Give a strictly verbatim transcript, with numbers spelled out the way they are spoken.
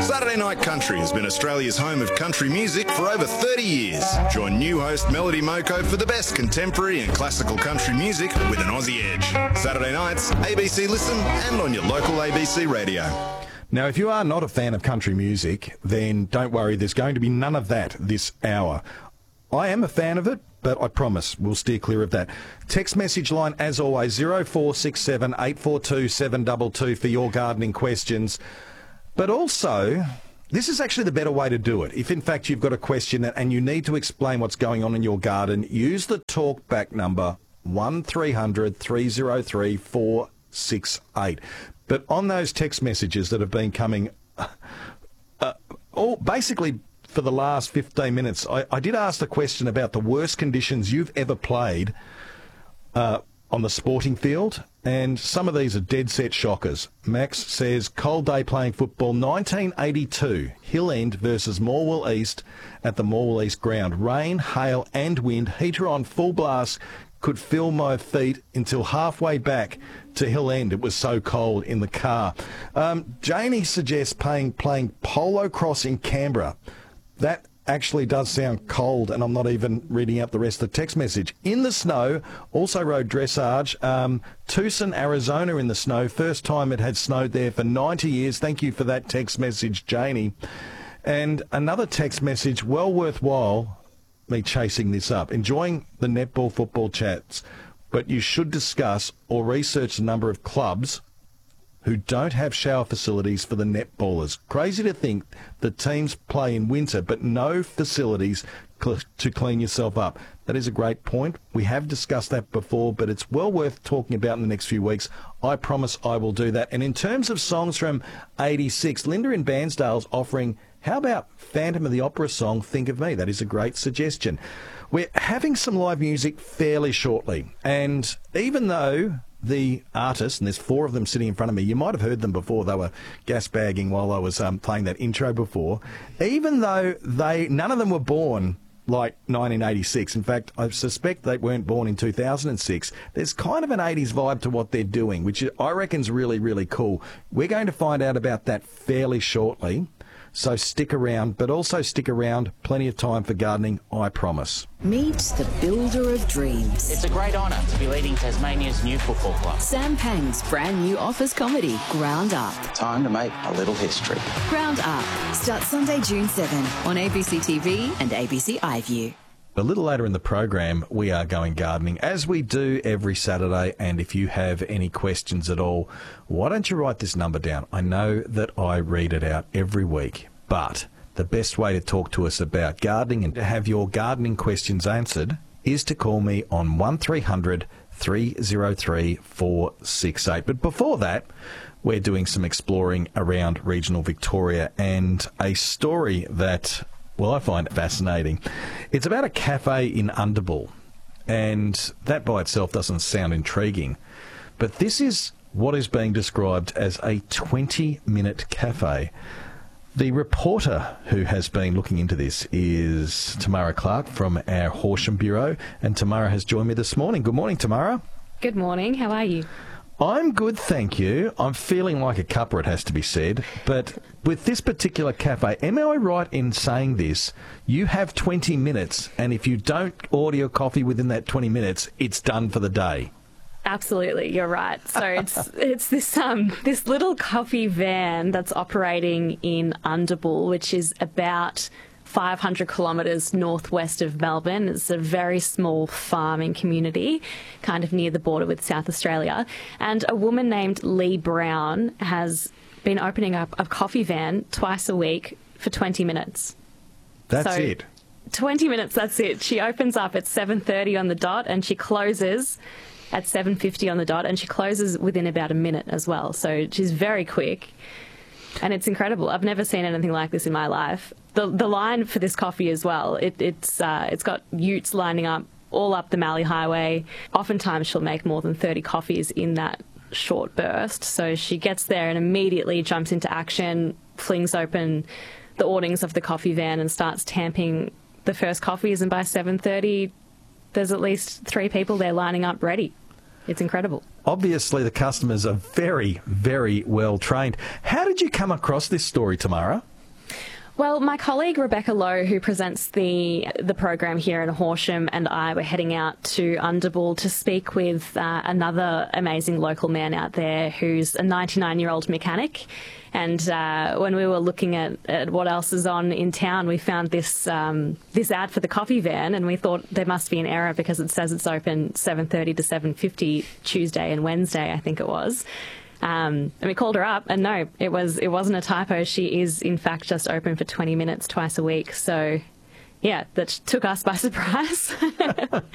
Saturday Night Country has been Australia's home of country music for over thirty years. Join new host Melody Moko for the best contemporary and classical country music with an Aussie edge. Saturday nights, A B C Listen and on your local A B C radio. Now, if you are not a fan of country music, then don't worry, there's going to be none of that this hour. I am a fan of it, but I promise we'll steer clear of that. Text message line, as always, zero four six seven, eight four two, seven two two for your gardening questions. But also, this is actually the better way to do it. If, in fact, you've got a question and you need to explain what's going on in your garden, use the talk back number one three hundred, three oh three, four six eight. But on those text messages that have been coming, uh, all basically for the last fifteen minutes, I, I did ask the question about the worst conditions you've ever played uh, on the sporting field, and some of these are dead set shockers. Max says, cold day playing football, nineteen eighty-two, Hill End versus Morwell East at the Morwell East ground. Rain, hail and wind, heater on full blast, could feel my feet until halfway back to Hill End. It was so cold in the car. Um, Janie suggests playing, playing polo cross in Canberra. That actually does sound cold, and I'm not even reading out the rest of the text message. In the snow, also rode dressage. Um, Tucson, Arizona in the snow. First time it had snowed there for ninety years. Thank you for that text message, Janie. And another text message, well worthwhile me chasing this up. Enjoying the netball football chats, but you should discuss or research the number of clubs who don't have shower facilities for the netballers. Crazy to think that teams play in winter but no facilities cl- to clean yourself up. That is a great point. We have discussed that before, but it's well worth talking about in the next few weeks. I promise I will do that. And in terms of songs from eighty-six, Linda in Bairnsdale's offering, how about Phantom of the Opera song, Think of Me? That is a great suggestion. We're having some live music fairly shortly, and even though the artists, and there's four of them sitting in front of me, you might have heard them before, they were gas bagging while I was um, playing that intro before, even though they none of them were born like nineteen eighty-six. In fact, I suspect they weren't born in two thousand six. There's kind of an eighties vibe to what they're doing, which I reckon's really, really cool. We're going to find out about that fairly shortly. So stick around, but also stick around. Plenty of time for gardening, I promise. Meet the builder of dreams. It's a great honour to be leading Tasmania's new football club. Sam Pang's brand new office comedy, Ground Up. Time to make a little history. Ground Up starts Sunday, June seventh on A B C T V and A B C iView. A little later in the program, we are going gardening, as we do every Saturday, and if you have any questions at all, why don't you write this number down? I know that I read it out every week, but the best way to talk to us about gardening and to have your gardening questions answered is to call me on one three hundred, three oh three, four six eight. But before that, we're doing some exploring around regional Victoria, and a story that, well, I find fascinating. It's about a cafe in Underbull, and that by itself doesn't sound intriguing. But this is what is being described as a twenty-minute cafe. The reporter who has been looking into this is Tamara Clark from our Horsham Bureau, and Tamara has joined me this morning. Good morning, Tamara. Good morning. How are you? I'm good, thank you. I'm feeling like a cuppa, it has to be said. But with this particular cafe, am I right in saying this? You have twenty minutes, and if you don't order your coffee within that twenty minutes, it's done for the day. Absolutely, you're right. So it's it's this um this little coffee van that's operating in Underbull, which is about five hundred kilometres northwest of Melbourne. It's a very small farming community, kind of near the border with South Australia. And a woman named Lee Brown has been opening up a coffee van twice a week for twenty minutes. That's so, it. twenty minutes, that's it. She opens up at seven thirty on the dot and she closes at seven fifty on the dot, and she closes within about a minute as well. So she's very quick. And it's incredible. I've never seen anything like this in my life. The the line for this coffee as well, it, it's uh, it's got utes lining up all up the Mallee Highway. Oftentimes she'll make more than thirty coffees in that short burst. So she gets there and immediately jumps into action, flings open the awnings of the coffee van and starts tamping the first coffees. And by seven thirty, there's at least three people there lining up ready. It's incredible. Obviously, the customers are very, very well trained. How did you come across this story, Tamara? Well, my colleague Rebecca Lowe, who presents the the program here in Horsham, and I were heading out to Underbull to speak with uh, another amazing local man out there who's a ninety-nine-year-old mechanic. And uh, when we were looking at, at what else is on in town, we found this um, this ad for the coffee van, and we thought there must be an error because it says it's open seven thirty to seven fifty Tuesday and Wednesday, I think it was. Um, and we called her up, and no, it was it wasn't a typo. She is in fact just open for twenty minutes twice a week. So, yeah, that took us by surprise.